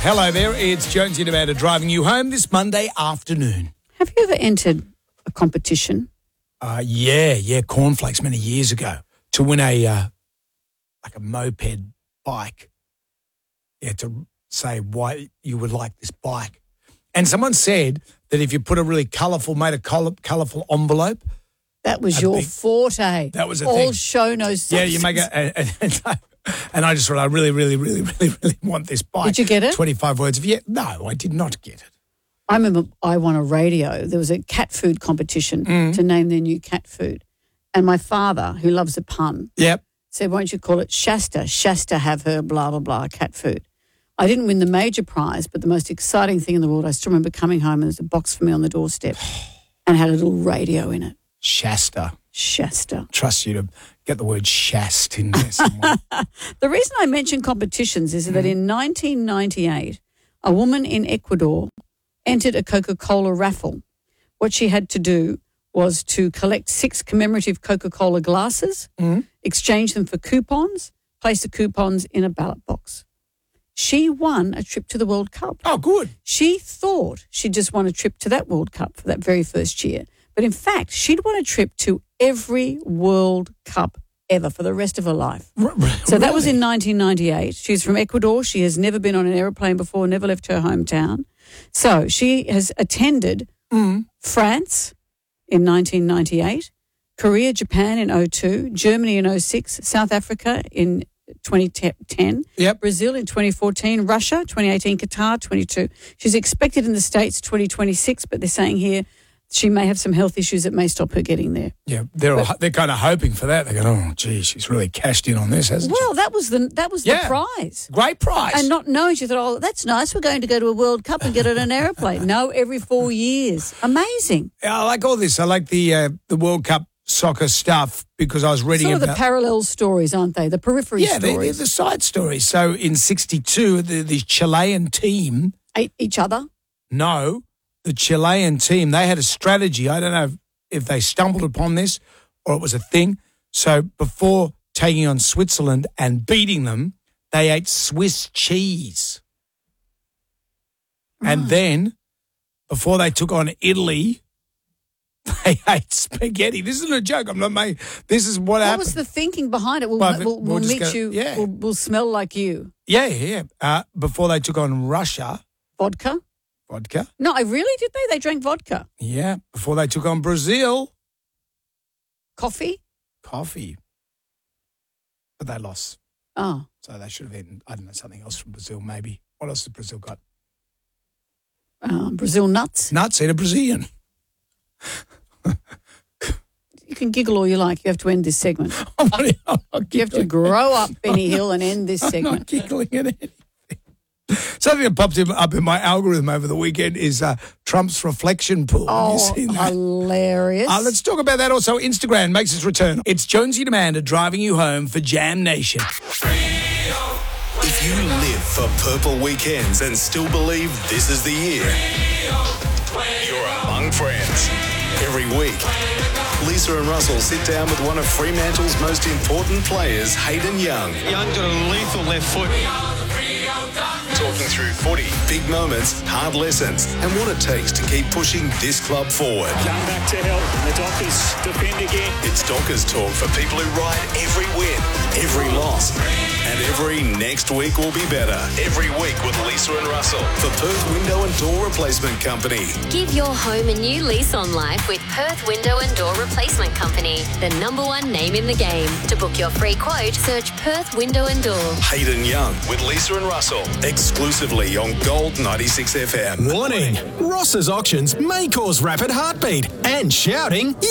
Hello there, it's Jonesy and Amanda driving you home this Monday afternoon. Have you ever entered a competition? Yeah, cornflakes many years ago to win a moped bike. Yeah, to say why you would like this bike. And someone said that if you put a really colourful envelope. That was your forte. That was a all thing. show no substance. Yeah, you make and I just thought, I really, really, really, really, really want this bike. Did you get it? 25 words of no, I did not get it. I remember I won a radio. There was a cat food competition to name their new cat food. And my father, who loves a pun, said, won't you call it Shasta? Shasta have her blah, blah, blah, cat food. I didn't win the major prize, but the most exciting thing in the world, I still remember coming home and there's a box for me on the doorstep and had a little radio in it. Shasta. Trust you to get the word shast in there somewhere. The reason I mention competitions is that in 1998, a woman in Ecuador entered a Coca-Cola raffle. What she had to do was to collect 6 commemorative Coca-Cola glasses, exchange them for coupons, place the coupons in a ballot box. She won a trip to the World Cup. Oh, good. She thought she'd just won a trip to that World Cup for that very first year. But in fact, she'd won a trip to every World Cup ever for the rest of her life. So that was in 1998. She's from Ecuador. She has never been on an aeroplane before, never left her hometown. So she has attended France in 1998, Korea, Japan in 2002, Germany in 2006, South Africa in 2010, Brazil in 2014, Russia 2018, Qatar 22. She's expected in the States 2026, but they're saying here she may have some health issues that may stop her getting there. Yeah, they're kind of hoping for that. They're going, oh, gee, she's really cashed in on this, hasn't she? Well, that was the prize. Great prize. And not knowing, she thought, oh, that's nice. We're going to go to a World Cup and get on an aeroplane. No, every 4 years. Amazing. Yeah, I like all this. I like the World Cup soccer stuff because I was reading about... the parallel stories, aren't they? The periphery stories. Yeah, they're the side stories. So in 1962, the Chilean team... Ate each other? No. The Chilean team, they had a strategy. I don't know if they stumbled upon this or it was a thing. So before taking on Switzerland and beating them, they ate Swiss cheese. Right. And then before they took on Italy, they ate spaghetti. This isn't a joke. I'm not making. This is what happened. What was the thinking behind it? We'll meet you. Yeah. We'll smell like you. Yeah. Before they took on Russia. Vodka? No, really? Did they? They drank vodka. Yeah. Before they took on Brazil. Coffee. But they lost. Oh. So they should have eaten, I don't know, something else from Brazil maybe. What else has Brazil got? Brazil nuts. Nuts, eat a Brazilian. You can giggle all you like. You have to end this segment. You have to grow up, Benny Hill, and end this segment. I'm not giggling at anything. Something that popped up in my algorithm over the weekend is Trump's reflection pool. Have you seen that? Hilarious. Let's talk about that also. Instagram makes its return. It's Jonesy and Amanda driving you home for Jam Nation. If you live for purple weekends and still believe this is the year, you're among friends. Every week, Lisa and Russell sit down with one of Fremantle's most important players, Hayden Young. Young got a lethal left foot. Talking through footy, big moments, hard lessons, and what it takes to keep pushing this club forward. Young back to help. The Dockers defend again. It's Dockers talk for people who ride every win, every loss, and every next week will be better. Every week with Lisa and Russell for Perth Window and Door Replacement Company. Give your home a new lease on life with Perth Window and Door Replacement Company, the #1 name in the game. To book your free quote, search Perth Window and Door. Hayden Young with Lisa and Russell, exclusively on Gold 96 FM. Warning, Ross's auctions may cause rapid heartbeat and shouting.